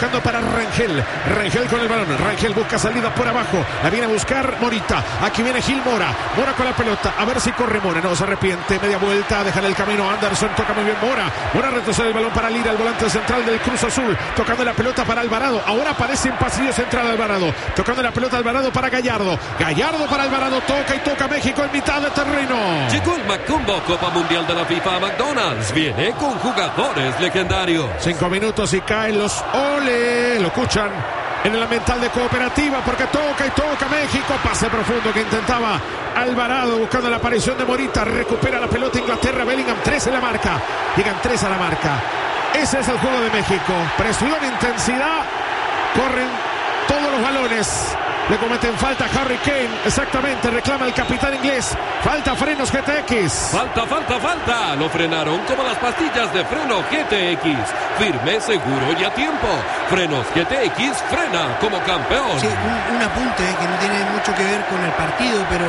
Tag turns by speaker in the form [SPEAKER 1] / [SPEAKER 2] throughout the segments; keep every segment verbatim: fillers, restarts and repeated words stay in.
[SPEAKER 1] tocando para Rangel. Rangel con el balón. Rangel busca salida por abajo. La viene a buscar Morita. Aquí viene Gil Mora. Mora con la pelota. A ver si corre Mora. No se arrepiente. Media vuelta. Deja en el camino. Anderson toca muy bien Mora. Mora retrocede el balón para Lira, el volante central del Cruz Azul. Tocando la pelota para Alvarado. Ahora aparece en pasillo central Alvarado. Tocando la pelota Alvarado para Gallardo. Gallardo para Alvarado. Toca y toca México en mitad de terreno.
[SPEAKER 2] Llegó el Macumbo Copa Mundial de la FIFA a McDonald's. Viene con jugadores legendarios.
[SPEAKER 1] Cinco minutos y caen los ole. Lo escuchan en el ambiental de Cooperativa porque toca y toca México. Pase profundo que intentaba Alvarado buscando la aparición de Morita. Recupera la pelota Inglaterra. Bellingham, tres en la marca. Llegan tres a la marca. Ese es el juego de México. Presión, intensidad. Corren todos los balones. Le cometen falta a Harry Kane. Exactamente, reclama el capitán inglés. Falta frenos G T X.
[SPEAKER 2] Falta, falta, falta. Lo frenaron como las pastillas de freno G T X. Firme, seguro y a tiempo. Frenos G T X frena como campeón.
[SPEAKER 3] Sí, un, un apunte que no tiene mucho que ver con el partido, pero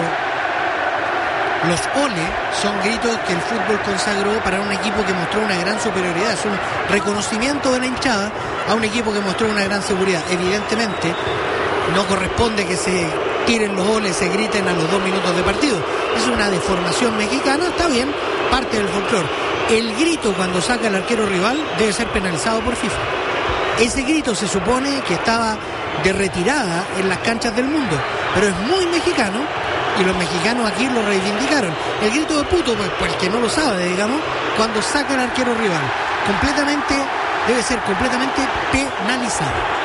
[SPEAKER 3] los ole son gritos que el fútbol consagró para un equipo que mostró una gran superioridad. Es un reconocimiento de la hinchada a un equipo que mostró una gran seguridad. Evidentemente no corresponde que se tiren los goles, se griten a los dos minutos de partido. Es una deformación mexicana, está bien, parte del folclore. El grito cuando saca el arquero rival debe ser penalizado por FIFA. Ese grito se supone que estaba de retirada en las canchas del mundo, pero es muy mexicano y los mexicanos aquí lo reivindicaron. El grito de puto, pues, pues el que no lo sabe, digamos, cuando saca el arquero rival, completamente, debe ser completamente penalizado.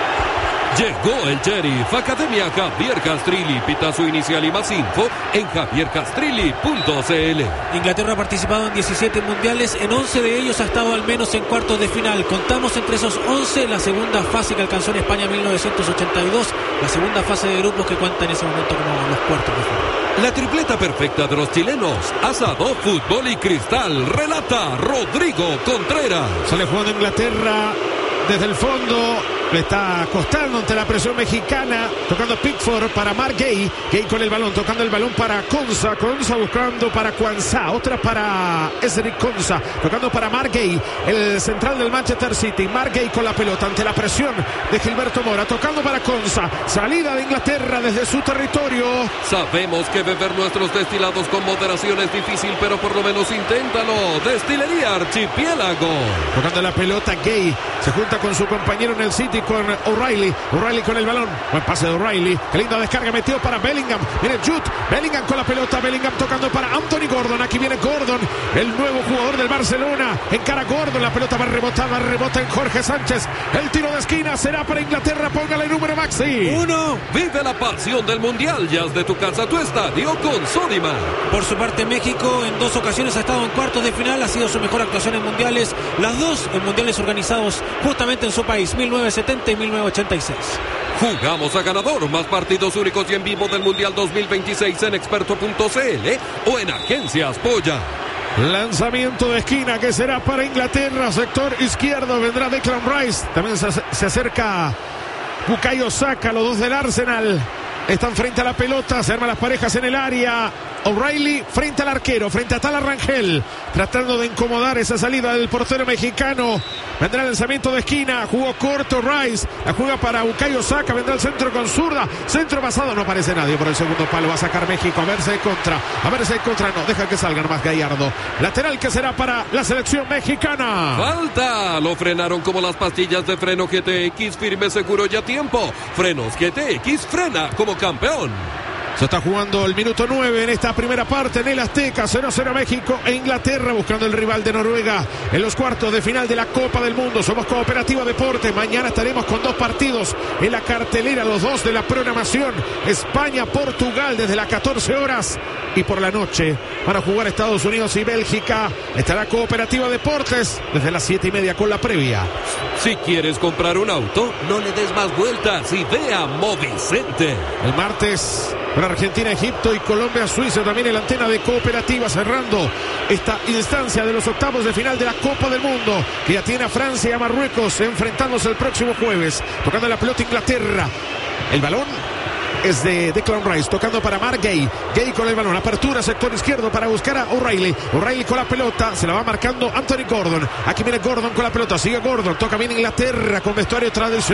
[SPEAKER 2] Llegó el Sheriff. Academia Javier Castrilli. Pita su inicial y más info en javier castrilli punto c l.
[SPEAKER 4] Inglaterra ha participado en diecisiete mundiales. En once de ellos ha estado al menos en cuartos de final. Contamos entre esos once la segunda fase que alcanzó en España en mil novecientos ochenta y dos. La segunda fase de grupos que cuenta en ese momento como los cuartos de final.
[SPEAKER 2] La tripleta perfecta de los chilenos. Asado, fútbol y cristal. Relata Rodrigo Contreras.
[SPEAKER 1] Sale jugando Inglaterra desde el fondo. Le está costando ante la presión mexicana. Tocando Pickford para Mark Gay. Gay con el balón. Tocando el balón para Konsa. Konsa buscando para Kwanzaa. Otra para Esric Konsa. Tocando para Mark Gay. El central del Manchester City. Mark Gay con la pelota ante la presión de Gilberto Mora. Tocando para Konsa. Salida de Inglaterra desde su territorio.
[SPEAKER 2] Sabemos que beber nuestros destilados con moderación es difícil, pero por lo menos inténtalo. Destilería Archipiélago.
[SPEAKER 1] Tocando la pelota Gay. Se junta con su compañero en el City, con O'Reilly. O'Reilly con el balón. Buen pase de O'Reilly. Qué linda descarga metió para Bellingham. Viene Jude. Bellingham con la pelota. Bellingham tocando para Anthony Gordon. Aquí viene Gordon, el nuevo jugador del Barcelona. Encara Gordon. La pelota va rebotada. Rebota en Jorge Sánchez. El tiro de esquina será para Inglaterra. Póngale el número, Maxi.
[SPEAKER 2] Uno. Vive la pasión del mundial. Ya de tu casa a tu estadio con Sodimac.
[SPEAKER 4] Por su parte, México en dos ocasiones ha estado en cuartos de final. Ha sido su mejor actuación en mundiales. Las dos en mundiales organizados justamente en su país. mil novecientos setenta y mil novecientos ochenta y seis.
[SPEAKER 2] Jugamos a ganador. Más partidos únicos y en vivo del Mundial dos mil veintiséis en experto punto c l o en Agencias Polla.
[SPEAKER 1] Lanzamiento de esquina que será para Inglaterra. Sector izquierdo vendrá Declan Rice. También se, se acerca Bukayo Saka. Los dos del Arsenal están frente a la pelota. Se arman las parejas en el área. O'Reilly frente al arquero, frente a Tala Rangel, tratando de incomodar esa salida del portero mexicano. Vendrá el lanzamiento de esquina, jugó corto Rice, la juega para Bukayo Saka, vendrá el centro con zurda, centro pasado, no aparece nadie por el segundo palo, va a sacar México, a ver si hay contra, a ver si hay contra, no, deja que salgan más Gallardo. Lateral que será para la selección mexicana.
[SPEAKER 2] Falta, lo frenaron como las pastillas de freno G T X, firme, seguro y a tiempo. Frenos G T X frena como campeón.
[SPEAKER 1] Se está jugando el minuto nueve en esta primera parte en el Azteca. cero a cero México e Inglaterra buscando el rival de Noruega en los cuartos de final de la Copa del Mundo. Somos Cooperativa Deporte. Mañana estaremos con dos partidos en la cartelera, los dos de la programación. España-Portugal desde las catorce horas. Y por la noche van a jugar Estados Unidos y Bélgica. Estará Cooperativa Deportes desde las siete y media con la previa.
[SPEAKER 2] Si quieres comprar un auto, no le des más vueltas y ve a Movicenter.
[SPEAKER 1] El martes para Argentina, Egipto y Colombia, Suiza. También en la antena de Cooperativa cerrando esta instancia de los octavos de final de la Copa del Mundo, que ya tiene a Francia y a Marruecos enfrentándose el próximo jueves. Tocando la pelota Inglaterra. El balón es de Declan Rice, tocando para Mark Gay. Gay con el balón, apertura sector izquierdo para buscar a O'Reilly. O'Reilly con la pelota, se la va marcando Anthony Gordon. Aquí viene Gordon con la pelota, sigue Gordon, toca bien Inglaterra con vestuario tradicional.